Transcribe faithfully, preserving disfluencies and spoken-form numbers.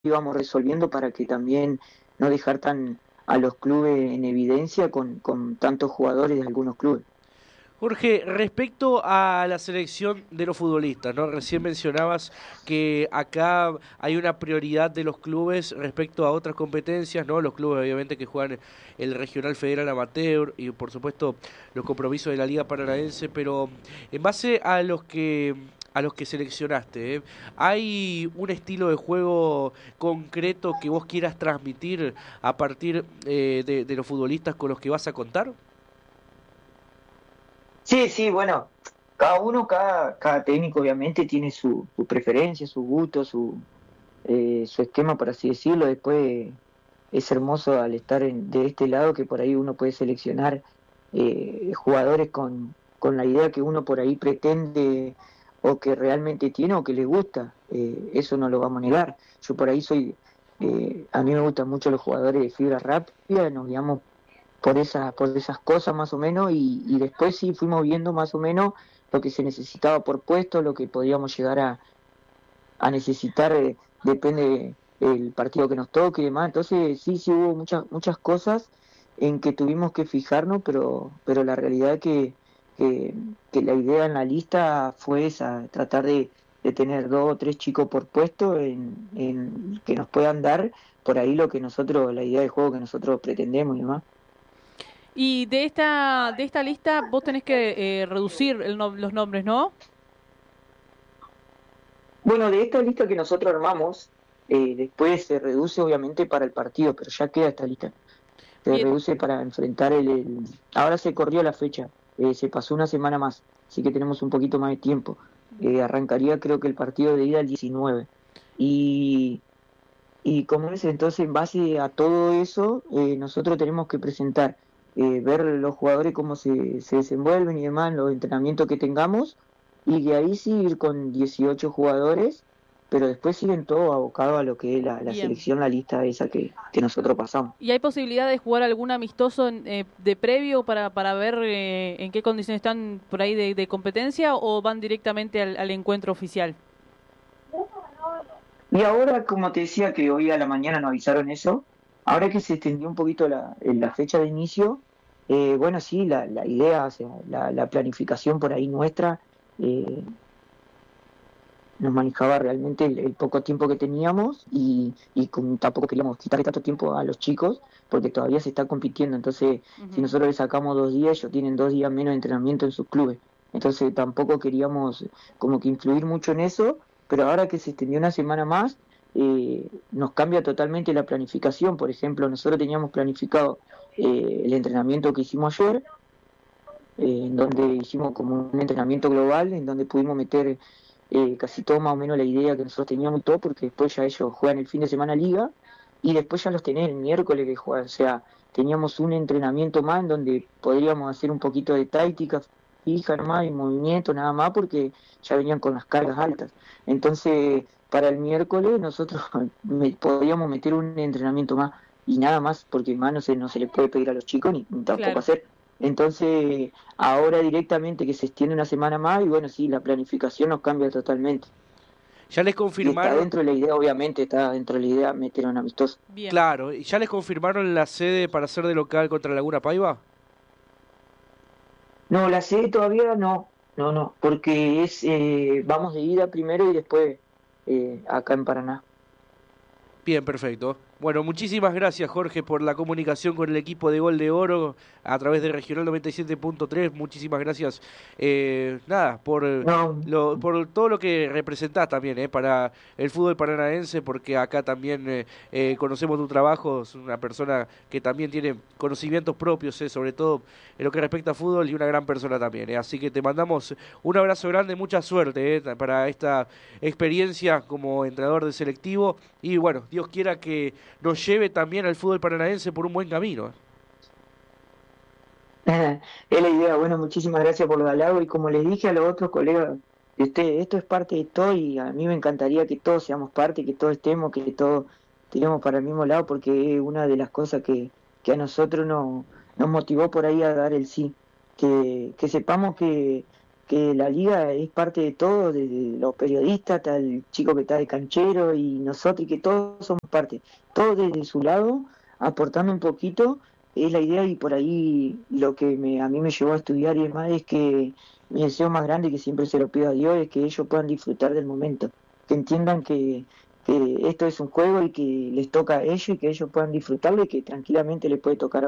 íbamos resolviendo para que también no dejar tan a los clubes en evidencia con, con tantos jugadores de algunos clubes. Jorge, respecto a la selección de los futbolistas, ¿no? Recién mencionabas que acá hay una prioridad de los clubes respecto a otras competencias, ¿no? Los clubes obviamente que juegan el Regional Federal Amateur y por supuesto los compromisos de la Liga Paranaense, pero en base a los que a los que seleccionaste, ¿eh? ¿Hay un estilo de juego concreto que vos quieras transmitir a partir eh, de, de los futbolistas con los que vas a contar? Sí, sí, bueno, cada uno, cada, cada técnico obviamente tiene su, su preferencia, su gusto, su, eh, su esquema, por así decirlo. Después es hermoso al estar en- de este lado que por ahí uno puede seleccionar eh, jugadores con, con la idea que uno por ahí pretende o que realmente tiene o que le gusta. Eh, eso no lo vamos a negar. Yo por ahí soy, eh, a mí me gustan mucho los jugadores de fibra rápida, nos guiamos por esas, por esas cosas más o menos y, y después sí fuimos viendo más o menos lo que se necesitaba por puesto, lo que podíamos llegar a, a necesitar, eh, depende el partido que nos toque y demás. Entonces sí, sí hubo muchas, muchas cosas en que tuvimos que fijarnos, pero, pero la realidad que, que, que la idea en la lista fue esa, tratar de, de tener dos o tres chicos por puesto en, en que nos puedan dar por ahí lo que nosotros, la idea de juego que nosotros pretendemos y demás. Y de esta, de esta lista vos tenés que eh, reducir el no- los nombres, ¿no? Bueno, de esta lista que nosotros armamos, eh, después se reduce obviamente para el partido, pero ya queda esta lista. Se Bien. reduce para enfrentar el... el- Ahora se corrió la fecha, eh, se pasó una semana más, así que tenemos un poquito más de tiempo. Eh, arrancaría creo que el partido de ida el diecinueve. Y, y como es, entonces en base a todo eso, eh, nosotros tenemos que presentar, eh, ver los jugadores cómo se, se desenvuelven y demás, los entrenamientos que tengamos, y de ahí sí ir con dieciocho jugadores, pero después siguen todos abocados a lo que es la, la Bien. selección, la lista esa que, que nosotros pasamos. ¿Y hay posibilidad de jugar algún amistoso en- eh, de previo para, para ver eh, en qué condiciones están por ahí de, de competencia o van directamente al, al encuentro oficial? Y ahora, como te decía que hoy a la mañana nos avisaron eso, ahora que se extendió un poquito la, eh, la fecha de inicio, eh, bueno, sí, la, la idea, o sea, la, la planificación por ahí nuestra, eh, nos manejaba realmente el, el poco tiempo que teníamos y, y con, tampoco queríamos quitarle tanto tiempo a los chicos porque todavía se está compitiendo. Entonces, si Ujú. nosotros les sacamos dos días, ellos tienen dos días menos de entrenamiento en sus clubes. Entonces, tampoco queríamos como que influir mucho en eso, pero ahora que se extendió una semana más, eh, nos cambia totalmente la planificación. Por ejemplo, nosotros teníamos planificado eh, el entrenamiento que hicimos ayer, eh, en donde hicimos como un entrenamiento global, en donde pudimos meter eh, casi todo más o menos la idea que nosotros teníamos y todo, porque después ya ellos juegan el fin de semana liga y después ya los tenés el miércoles que juegan, o sea, teníamos un entrenamiento más en donde podríamos hacer un poquito de táctica fija nomás y movimiento nada más porque ya venían con las cargas altas. Entonces, para el miércoles nosotros me, podríamos meter un entrenamiento más y nada más, porque más no se, no se le puede pedir a los chicos ni, ni tampoco Claro. hacer. Entonces, ahora directamente que se extiende una semana más y bueno, sí, la planificación nos cambia totalmente. ¿Ya les Y está confirmaron? dentro de la idea, obviamente, está dentro de la idea meter a un amistoso. Bien. Claro, ¿y ya les confirmaron la sede para ser de local contra Laguna Paiva? No, la sede todavía no, no, no, porque es, eh, vamos de ida primero y después eh, acá en Paraná. Bien, perfecto. Bueno, muchísimas gracias Jorge por la comunicación con el equipo de Gol de Oro a través de Regional noventa y siete punto tres. Muchísimas gracias, eh, nada, por, eh, No, lo, por todo lo que representás también eh, para el fútbol paranaense, porque acá también eh, eh, conocemos tu trabajo. Es una persona que también tiene conocimientos propios, eh, sobre todo en lo que respecta a fútbol y una gran persona también. eh. Así que te mandamos un abrazo grande, mucha suerte eh, para esta experiencia como entrenador de selectivo y bueno, Dios quiera que nos lleve también al fútbol paranaense por un buen camino. es la idea. Bueno, muchísimas gracias por los halagos y como les dije a los otros colegas de ustedes, esto es parte de todo y a mí me encantaría que todos seamos parte, que todos estemos, que todos tiremos para el mismo lado porque es una de las cosas que, que a nosotros nos, nos motivó por ahí a dar el sí, que, que sepamos que, que la liga es parte de todo, desde los periodistas hasta el chico que está de canchero y nosotros, y que todos somos parte, todos desde su lado, aportando un poquito, es la idea. Y por ahí lo que me, a mí me llevó a estudiar y demás es que mi deseo más grande, que siempre se lo pido a Dios, es que ellos puedan disfrutar del momento, que entiendan que, que esto es un juego y que les toca a ellos y que ellos puedan disfrutarlo y que tranquilamente les puede tocar